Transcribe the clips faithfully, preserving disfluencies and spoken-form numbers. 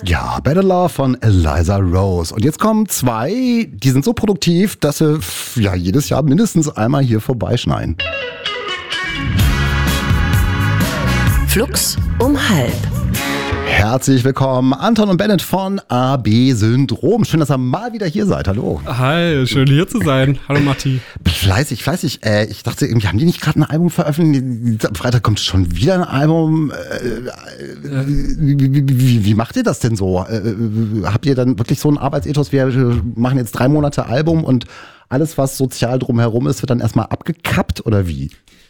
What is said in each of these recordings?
Ja, Better Love von Eliza Rose. Und jetzt kommen zwei, die sind so produktiv, dass sie ja jedes Jahr mindestens einmal hier vorbeischneien. Flux um halb. Herzlich willkommen, Anton und Bennett von A B-Syndrom. Schön, dass ihr mal wieder hier seid. Hallo. Hi, schön hier zu sein. Hallo Matti. Fleißig, fleißig. Äh, ich dachte, irgendwie haben die nicht gerade ein Album veröffentlicht? Am Freitag kommt schon wieder ein Album. Äh, äh, wie, wie, wie, wie macht ihr das denn so? Äh, habt ihr dann wirklich so einen Arbeitsethos? Wir machen jetzt drei Monate Album und alles, was sozial drumherum ist, wird dann erstmal abgekappt oder wie?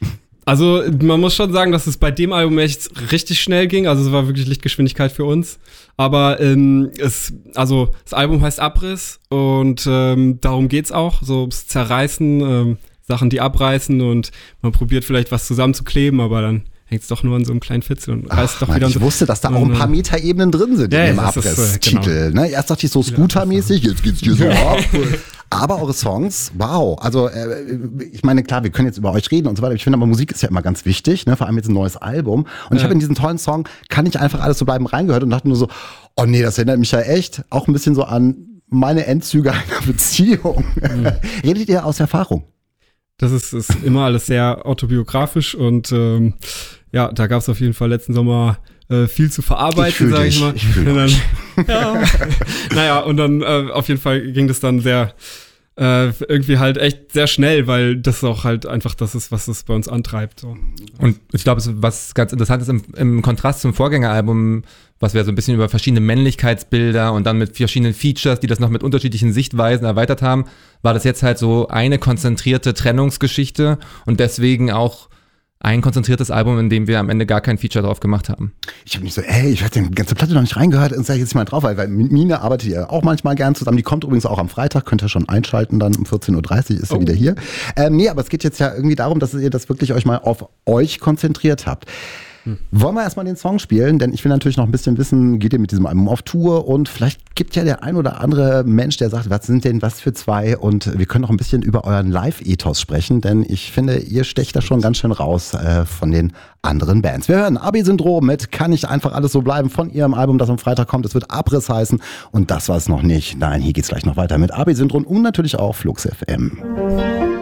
Also man muss schon sagen, dass es bei dem Album echt richtig schnell ging. Also es war wirklich Lichtgeschwindigkeit für uns. Aber ähm, es, also das Album heißt Abriss und ähm, darum geht's auch. So das Zerreißen, ähm, Sachen, die abreißen und man probiert vielleicht was zusammenzukleben, aber dann hängt es doch nur an so einem kleinen Fitzel und reißt Ach, doch Mann, wieder. Ich so wusste, dass da auch ein paar Metaebenen drin sind ja, in dem das ist, Abriss-Titel. äh, genau. Ne? Erst dachte ich so Scooter-mäßig, jetzt geht's hier so ab. Aber eure Songs, wow. Also äh, ich meine, klar, wir können jetzt über euch reden und so weiter. Ich finde aber, Musik ist ja immer ganz wichtig, ne? Vor allem jetzt ein neues Album. Und ja. ich habe in diesen tollen Song, kann ich einfach alles so bleiben, reingehört und dachte nur so, oh nee, das erinnert mich ja echt auch ein bisschen so an meine Endzüge einer Beziehung. Mhm. Redet ihr aus Erfahrung? Das ist, ist immer alles sehr autobiografisch und ähm, ja, da gab es auf jeden Fall letzten Sommer äh, viel zu verarbeiten, sage ich mal. Ich fühl und dann, ja. Naja, und dann äh, auf jeden Fall ging das dann sehr äh, irgendwie halt echt sehr schnell, weil das auch halt einfach das ist, was es bei uns antreibt. So. Und ich glaube, was ganz interessant ist im, im Kontrast zum Vorgängeralbum, was wir so ein bisschen über verschiedene Männlichkeitsbilder und dann mit verschiedenen Features, die das noch mit unterschiedlichen Sichtweisen erweitert haben, war das jetzt halt so eine konzentrierte Trennungsgeschichte und deswegen auch ein konzentriertes Album, in dem wir am Ende gar kein Feature drauf gemacht haben. Ich habe nicht so, ey, ich habe die ganze Platte noch nicht reingehört und sage jetzt mal drauf, weil, weil Mine arbeitet ja auch manchmal gern zusammen. Die kommt übrigens auch am Freitag, könnt ihr schon einschalten, dann um vierzehn Uhr dreißig ist sie oh. wieder hier. Ähm, nee, aber es geht jetzt ja irgendwie darum, dass ihr das wirklich euch mal auf euch konzentriert habt. Hm. Wollen wir erstmal den Song spielen? Denn ich will natürlich noch ein bisschen wissen, geht ihr mit diesem Album auf Tour? Und vielleicht gibt ja der ein oder andere Mensch, der sagt, was sind denn was für zwei? Und wir können noch ein bisschen über euren Live-Ethos sprechen, denn ich finde, ihr stecht da schon ganz schön raus äh, von den anderen Bands. Wir hören A B-Syndrom mit Kann nicht einfach alles so bleiben von ihrem Album, das am Freitag kommt. Es wird Abriss heißen. Und das war es noch nicht. Nein, hier geht's gleich noch weiter mit A B-Syndrom und natürlich auch Flux F M.